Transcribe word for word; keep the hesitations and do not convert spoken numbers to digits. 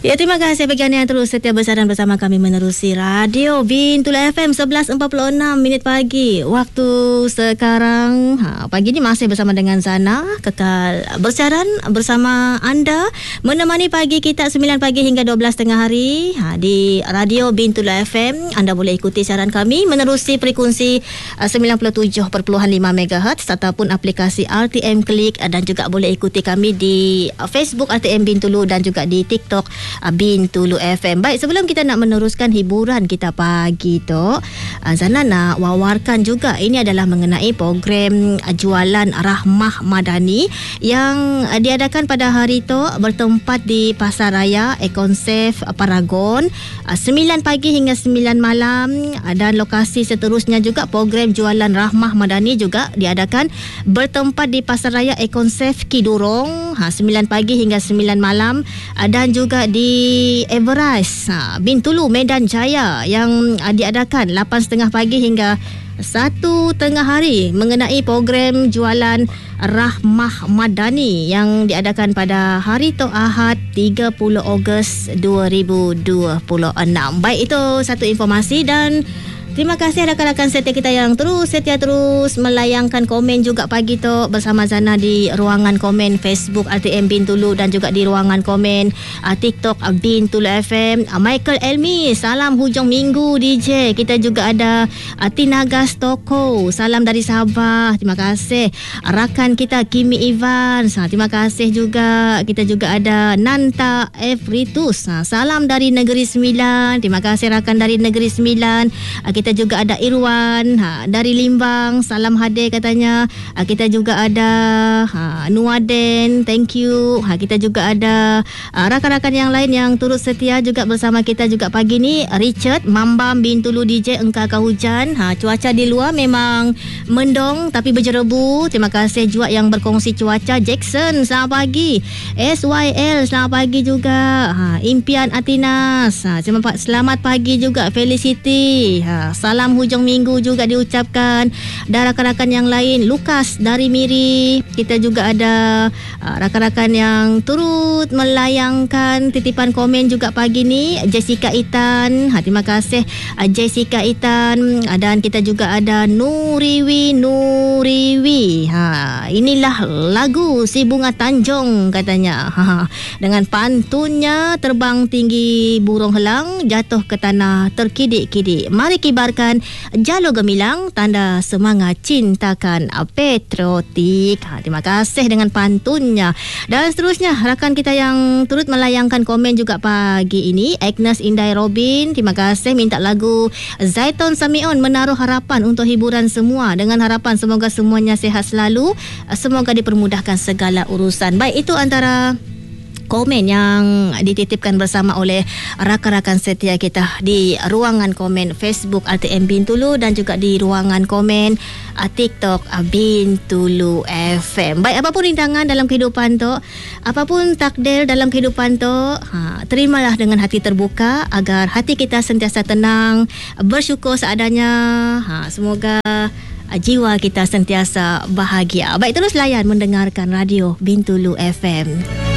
Ya, terima kasih bagi anda yang terus setia bersama bersama kami menerusi Radio Bintulu F M sebelas empat puluh enam minit pagi. Waktu sekarang ha, pagi ni masih bersama dengan Zana, kekal bersiaran bersama anda, menemani pagi kita sembilan pagi hingga dua belas tengah hari ha, di Radio Bintulu F M. Anda boleh ikuti siaran kami menerusi frekuensi uh, sembilan puluh tujuh perpuluhan lima megahertz ataupun aplikasi R T M Klik, dan juga boleh ikuti kami di uh, Facebook R T M Bintulu dan juga di TikTok Bintulu F M. Baik, sebelum kita nak meneruskan hiburan kita pagi tu, Zana nak wawarkan juga, ini adalah mengenai program jualan Rahmah Madani yang diadakan pada hari tu, bertempat di Pasaraya Econsave Paragon sembilan pagi hingga sembilan malam, dan lokasi seterusnya juga program jualan Rahmah Madani juga diadakan bertempat di Pasaraya Econsave Kidurong ha, sembilan pagi hingga sembilan malam, dan juga di di Everest ha, Bintulu Medan Jaya yang uh, diadakan lapan tiga puluh pagi hingga satu tengah hari mengenai program jualan Rahmah Madani yang diadakan pada hari tu Ahad tiga puluh Ogos dua ribu dua puluh enam. Baik, itu satu informasi, dan terima kasih rakan-rakan setia kita yang terus setia terus melayangkan komen juga pagi tu bersama Zana di ruangan komen Facebook R T M Bintulu dan juga di ruangan komen uh, TikTok uh, Bintulu F M. uh, Michael Elmi, salam hujung minggu D J. Kita juga ada uh, Tinaga Stoko, salam dari Sabah, terima kasih. uh, Rakan kita Kimi Evans, uh, terima kasih juga. Kita juga ada Nanta Efritus, uh, salam dari Negeri Sembilan, terima kasih rakan dari Negeri Sembilan. uh, Kita juga ada Irwan ha, dari Limbang, salam hadir katanya. Ha, kita juga ada ha, Nuaden, thank you. Ha, kita juga ada ha, rakan-rakan yang lain yang turut setia juga bersama kita juga pagi ni. Richard, Mambam Bintulu D J, engkau hujan. Ha, cuaca di luar memang mendung tapi berjerebu. Terima kasih juga yang berkongsi cuaca. Jackson, selamat pagi. S Y L, selamat pagi juga. Ha, Impian Atinas, ha, selamat, selamat pagi juga. Felicity, ha, salam hujung minggu juga diucapkan. Dan rakan-rakan yang lain, Lukas dari Miri, kita juga ada uh, rakan-rakan yang turut melayangkan titipan komen juga pagi ni. Jessica Itan, ha, terima kasih uh, Jessica Itan. uh, Dan kita juga ada Nuriwi Nuriwi, ha, inilah lagu Si Bunga Tanjung katanya, ha, dengan pantunnya, terbang tinggi burung helang, jatuh ke tanah terkidik-kidik, mari kibarkan jalur gemilang, tanda semangat cintakan patriotik. Ha, terima kasih dengan pantunnya. Dan seterusnya rakan kita yang turut melayangkan komen juga pagi ini. Agnes Indai Robin, terima kasih, minta lagu Zaitun Samion, Menaruh Harapan untuk hiburan semua, dengan harapan semoga semuanya sihat selalu, semoga dipermudahkan segala urusan. Baik, itu antara komen yang dititipkan bersama oleh rakan-rakan setia kita di ruangan komen Facebook R T M Bintulu dan juga di ruangan komen uh, TikTok uh, Bintulu F M. Baik, apapun rintangan dalam kehidupan tu, apapun takdir dalam kehidupan tu, ha, terimalah dengan hati terbuka agar hati kita sentiasa tenang, bersyukur seadanya. Ha, semoga uh, jiwa kita sentiasa bahagia. Baik, terus layan mendengarkan Radio Bintulu F M.